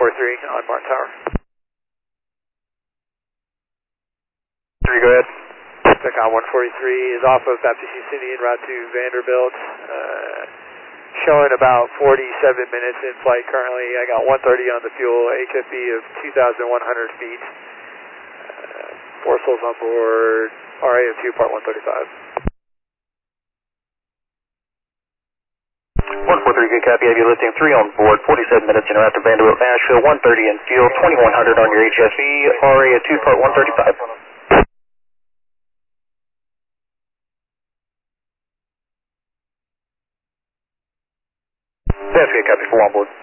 on Martin Tower. 3, go ahead. TechOn 143 is off of Baptist City en route to Vanderbilt. Showing about 47 minutes in flight currently. I got 130 on the fuel, HFE of 2,100 feet. 4 souls on board, RA of 2, part 135. 143, good copy. Heavy lifting 3 on board, 47 minutes en route to Vanderbilt, Nashville, 130 in fuel, 2,100 on your HFE, RA of 2, part 135. That's good copy, 4 on board.